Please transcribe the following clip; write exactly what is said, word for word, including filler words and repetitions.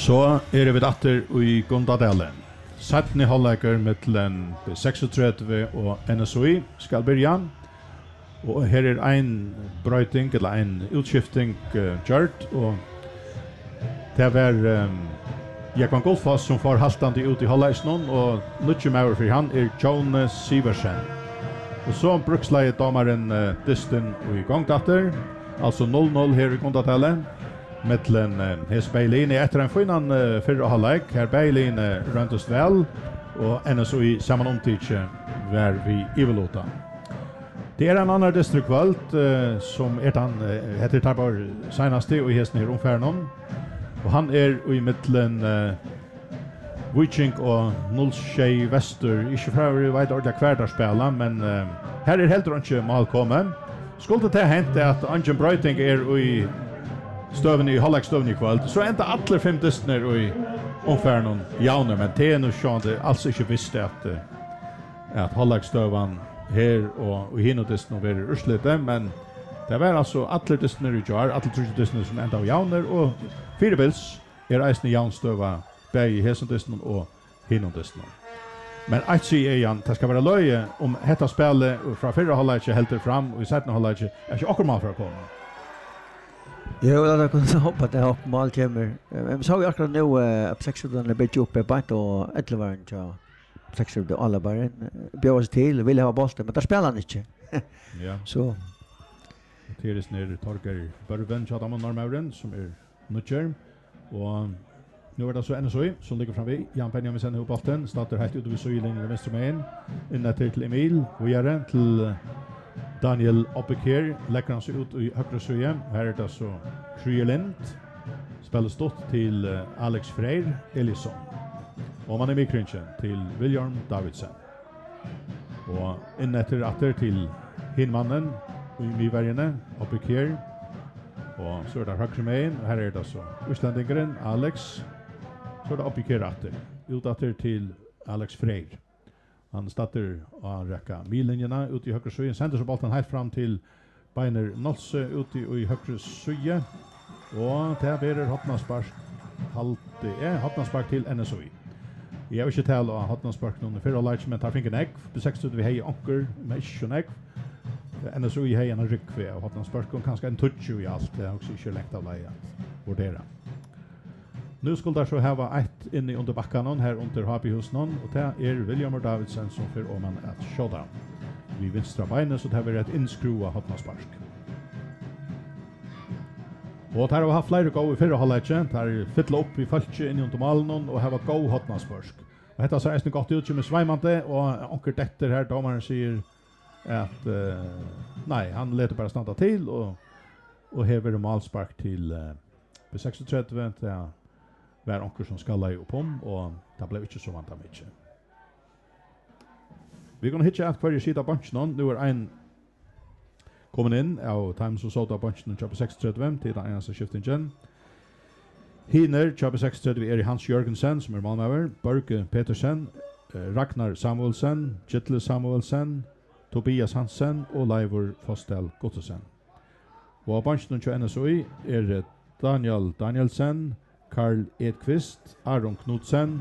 Så er det atter i Gundadalen. Sattni halvleikar mittlen B treksogtretivu og N S O I skal byrja. Og her er ein brøyting, eller ein utskifting uh, gjørt, og det var um, Jakvan Goldfoss som får haltandi ut i halvleisnon, og nutje maur for han er Jone Siversen. Og så bruksleie damaren uh, Distin i gongdatter, altså null null her i Gundadalen. Mittlen uh, hes Beilin etter en finnan uh, fyrre halvleik, her Beilin uh, røntest vel, og N S O I saman omtidje var vi ivelota. Det er en annan distriktvalgt uh, som er den, uh, heter Tarbar senaste og i hesten her omfærnon. Og han er i mittlen uh, Viking og Nullsjei Vestur, ikke fra vi vet ordentlig hverdagsspela, men uh, her er helt ikke malkommen. Skulle det hente at Angen Brøyting er i støven i halvleikstøven i kveld, så enda alle fem distner i omfærnon jauner, men det er noe sånn det altså ikke visste at, uh, at halvleikstøven her og, og hinodisten og være urslite, men det var altså alle distner i jar, alle trusje distner som enda av jauner, og firebils er eisne jaunstøva begge i hesendisten og hinodisten. Men eit sier Jan, det skal være løye om hetta spillet fra fyrre halvleikje helter fram, og i settende halvleikje er ikke akkur mal for å komme. Jo, da kunne hoppa at det akkur mal kommer. Men så har vi akkurat nå at sekshundene er byttet opp i bant og etlevaren til sekshundene alle bare bjør oss til, ville ha bolten, men der spiller han ikke. Ja. Så. Teresen er Torger Børven, Tjadam og Normauren, som er nødger, og nu er det så N S O I som ligger framvid. Jan Benjamin sender opp bolten, starter helt ute ved søylinjen i venstre med en, innetter til Emil, og gjøre til Daniel Oppekir, legger han seg ut i høyre søye. Her er det så Kryelind, spiller stått til Alex Freyr Elisson. Og man er mikrinchen til William Davidsen. Og innetter atter til hinmannen i myvergene, Oppekir. Og så er det høyre med en, og her er det så Øslandingeren, Alex. Så er det Oppekir atter. Ut atter til Alex Freyr. Han starter å rekke millinjene ut i høyre søye. Sender så bolten helt fram til Beiner Nolse ut i, i høyre søye. Og det er Hotnarspark halte er Hotnarspark til N S O I. Jeg vil ikke tale av Hotnarspark noen fyrre leik, men tar finken egg. På sekstud vi hei anker, men ikke en egg. N S O I hei en rykve av Hotnarspark, og kanskje en tutsi i alt. Det er også ikke lengt av leie å vurdere. Nu skulle der så hava ett inne under bakkanon her under Habihusen, og det er William Davidsen som fyrir oman at showdown. Vi vinstra beinet, så det har vært et innskru av Hotnarspark. Og det har vi hatt flere gå i fyrre halvleikje, det har fytlet opp i falskje inn i under malen og har vært gå Hotnarspark. Og dette ser eisne godt ut med Sveimante, og anker detter her, domaren sier at uh, nei, han leter bare standa til, og, og hever malspark til uh, B treksogtretivu, det er var onker som skalla i opp om, og det ble ikke så vant av mye. Vi kan hitje at hver sida av bunchen, nu er ein kommet inn av time som sålt av bunchen til B treksogtretivu, til den eneste skiftingen. Hiner, B treksogtretivu er i Hans Jørgensen, som er malmøver, Børge Petersen, Ragnar Samuelsen, Gittle Samuelsen, Tobias Hansen og Leivor Fostel Gottesen. Og av bunchen til N S O I er Daniel Danielsen, Karl Edqvist, Aron Knudsen,